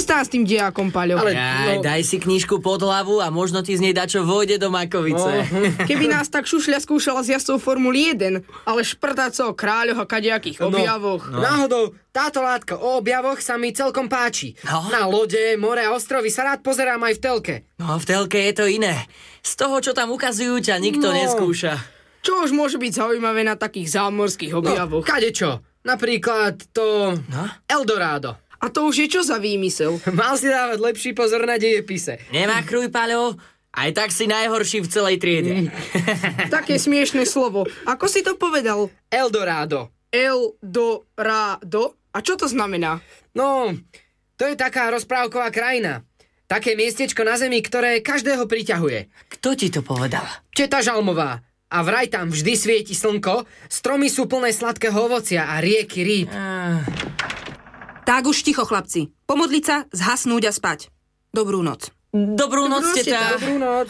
Prestán s tým diakom, Paľo. Daj si knižku pod hlavu a možno ti z nej dačo vojde do makovice. Keby nás tak šušľa skúšala s jazdcov Formuly 1, ale šprtáco o kráľoch a kadejakých objavoch. Náhodou, táto látka o objavoch sa mi celkom páči. Na lode, more a ostrovy sa rád pozerám aj v telke. No, v telke je to iné. Z toho, čo tam ukazujú, ťa nikto neskúša. Čo už môže byť zaujímavé na takých zámorských objavoch? Kadečo. Napríklad to Eldorado. A to už je čo za výmysel? Mal si dávať lepší pozor na dejepise. Nemakruj, Paľo. Aj tak si najhorší v celej triede. Také smiešné slovo. Ako si to povedal? Eldorado. Eldorado? A čo to znamená? No, to je taká rozprávková krajina. Také miestečko na zemi, ktoré každého priťahuje. Kto ti to povedal? Četa Žalmová. A vraj tam vždy svieti slnko, stromy sú plné sladkého ovocia a rieky rýb. Tak už ticho, chlapci. Pomodliť sa, zhasnúť a spať. Dobrú noc. Dobrú noc, teta. Dobrú noc.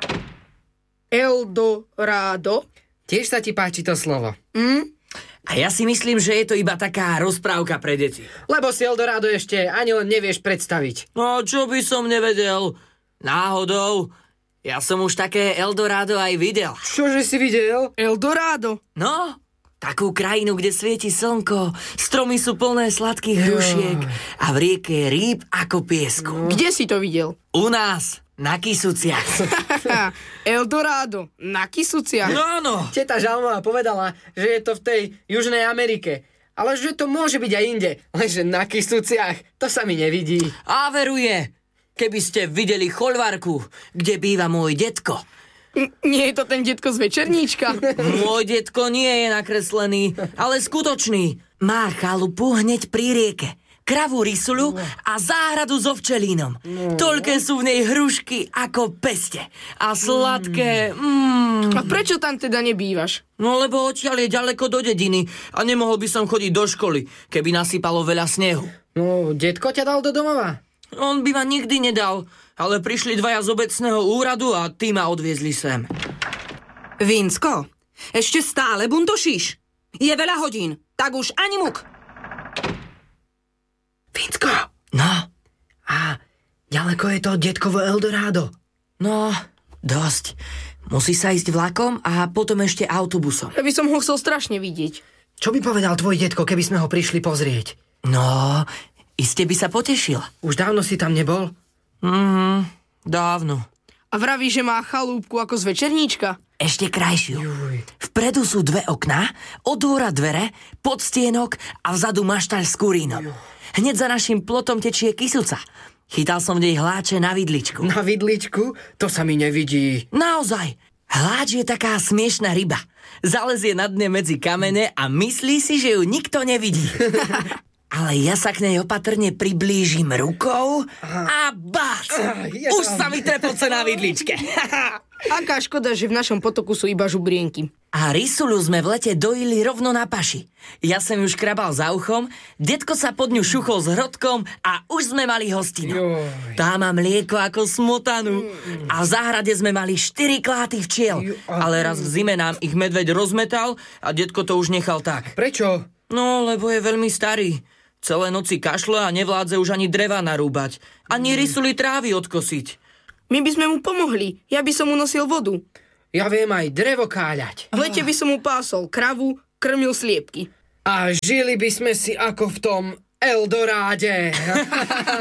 Eldorado? Tiež sa ti páči to slovo. A ja si myslím, že je to iba taká rozprávka pre deti. Lebo si Eldorado ešte ani len nevieš predstaviť. No, čo by som nevedel? Náhodou. Ja som už také Eldorado aj videl. Čože si videl? Eldorado? No, takú krajinu, kde svieti slnko, stromy sú plné sladkých hrušiek a v rieke je rýb ako piesku. Kde si to videl? U nás, na Kysuciach. Eldorado, na Kysuciach. No. Teta Žalmová povedala, že je to v tej Južnej Amerike. Ale že to môže byť aj inde. Lenže na Kysuciach, to sa mi nevidí. A veruje, keby ste videli choľvarku, kde býva môj detko. Nie je to ten detko z Večerníčka? Môj detko nie je nakreslený, ale skutočný. Má chalupu hneď pri rieke, kravu rysulu a záhradu so včelínom. Toľké sú v nej hrušky ako peste. A sladké. A prečo tam teda nebývaš? No lebo odtiaľ je ďaleko do dediny a nemohol by som chodiť do školy, keby nasypalo veľa snehu. No, detko ťa dal do domova? On by ma nikdy nedal, ale prišli dvaja z obecného úradu a tí ma odviezli sem. Vinsko, ešte stále buntošíš? Je veľa hodín, tak už ani muk. Vinsko. No, A ďaleko je to detkovo Eldorado? no, dosť. Musí sa ísť vlakom a potom ešte autobusom. Ja by som ho chcel strašne vidieť. Čo by povedal tvoj detko, keby sme ho prišli pozrieť? No, iste by sa potešil. Už dávno si tam nebol? Dávno. A vraví, že má chalúbku ako z Večerníčka. Ešte krajšiu. Vpredu sú dve okná, od dvora dvere, podstienok a vzadu maštaľ s kurínom. Hneď za našim plotom tečie Kysuca. Chytal som v nej hláče na vidličku. Na vidličku? To sa mi nevidí. Naozaj. Hláč je taká smiešná ryba. Zalezie na dne medzi kamene a myslí si, že ju nikto nevidí. Ale ja sa k nej opatrne priblížim rukou a bác! Už sa mi trepoce na vidličke. Aká škoda, že v našom potoku sú iba žubrienky. A rysulu sme v lete dojili rovno na paši. Ja som ju škrabal za uchom, detko sa pod ňu šuchol s hrodkom a už sme mali hostinu. Tá má mlieko ako smotanu. A v záhrade sme mali 4 kláty včiel. Ale raz v zime nám ich medveď rozmetal a detko to už nechal tak. Prečo? No, lebo je veľmi starý. Celé noci kašle a nevládze už ani dreva narúbať. Ani rysuli trávy odkosiť. My by sme mu pomohli. Ja by som mu nosil vodu. Ja viem aj drevo káľať. V lete by som mu pásol kravu, krmil sliepky. A žili by sme si ako v tom Eldoráde.